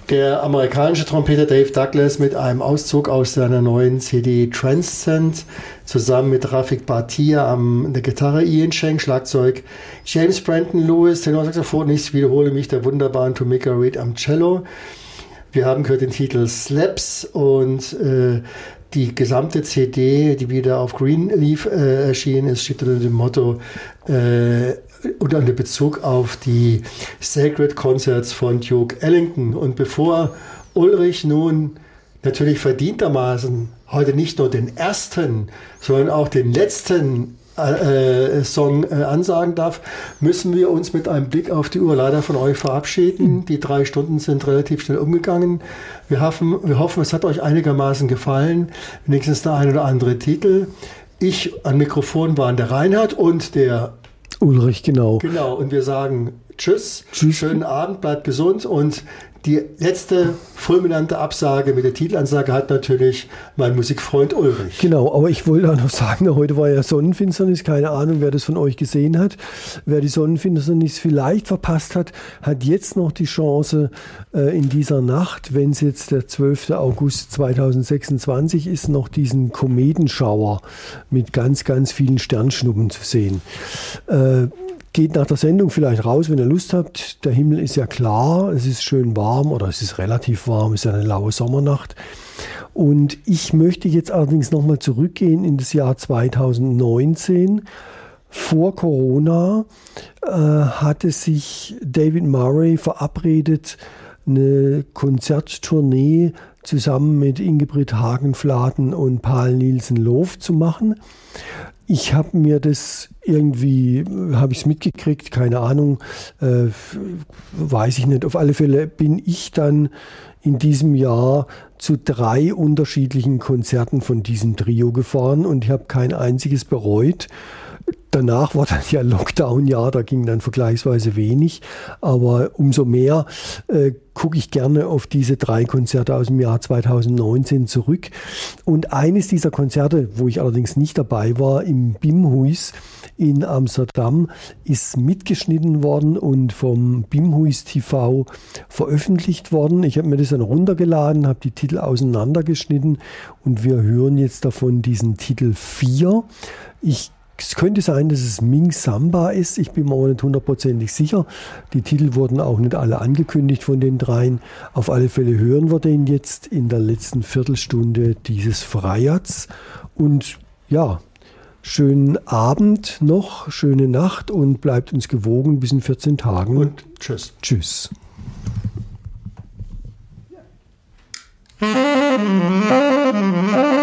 Der amerikanische Trompeter Dave Douglas mit einem Auszug aus seiner neuen CD Transcend, zusammen mit Rafik Bhatia an der Gitarre, Ian Schenk, Schlagzeug, James Brandon Lewis, Tenorsaxophon, ich wiederhole mich, der wunderbaren Tomika Reed am Cello. Wir haben gehört den Titel Slaps und die gesamte CD, die wieder auf Greenleaf erschienen ist, steht unter dem Motto und unter Bezug auf die Sacred Concerts von Duke Ellington. Und bevor Ulrich nun natürlich verdientermaßen heute nicht nur den ersten, sondern auch den letzten Song ansagen darf, müssen wir uns mit einem Blick auf die Uhr leider von euch verabschieden. Die 3 Stunden sind relativ schnell umgegangen. Wir hoffen, es hat euch einigermaßen gefallen. Wenigstens der ein oder andere Titel. Ich am Mikrofon waren der Reinhard und der Ulrich, genau. Genau, und wir sagen Tschüss, schönen Abend, bleibt gesund und die letzte fulminante Absage mit der Titelansage hat natürlich mein Musikfreund Ulrich. Genau, aber ich wollte auch noch sagen, heute war ja Sonnenfinsternis, keine Ahnung, wer das von euch gesehen hat. Wer die Sonnenfinsternis vielleicht verpasst hat, hat jetzt noch die Chance in dieser Nacht, wenn es jetzt der 12. August 2026 ist, noch diesen Kometenschauer mit ganz, ganz vielen Sternschnuppen zu sehen. Geht nach der Sendung vielleicht raus, wenn ihr Lust habt. Der Himmel ist ja klar, es ist schön warm oder es ist relativ warm, es ist eine laue Sommernacht. Und ich möchte jetzt allerdings nochmal zurückgehen in das Jahr 2019. Vor Corona hatte sich David Murray verabredet, eine Konzerttournee zusammen mit Ingeborg Hagenfladen und Paul Nielsen-Loof zu machen. Ich habe mir das irgendwie, habe ich es mitgekriegt, keine Ahnung, weiß ich nicht. Auf alle Fälle bin ich dann in diesem Jahr zu 3 unterschiedlichen Konzerten von diesem Trio gefahren und ich habe kein einziges bereut. Danach war dann ja Lockdown-Jahr, da ging dann vergleichsweise wenig, aber umso mehr gucke ich gerne auf diese 3 Konzerte aus dem Jahr 2019 zurück. Und eines dieser Konzerte, wo ich allerdings nicht dabei war, im Bimhuis in Amsterdam, ist mitgeschnitten worden und vom Bimhuis TV veröffentlicht worden. Ich habe mir das dann runtergeladen, habe die Titel auseinandergeschnitten und wir hören jetzt davon diesen Titel 4. Es könnte sein, dass es Ming Samba ist. Ich bin mir aber nicht 100% sicher. Die Titel wurden auch nicht alle angekündigt von den 3. Auf alle Fälle hören wir den jetzt in der letzten Viertelstunde dieses Freijahrs. Und ja, schönen Abend noch, schöne Nacht und bleibt uns gewogen bis in 14 Tagen. Und tschüss. Tschüss. Ja.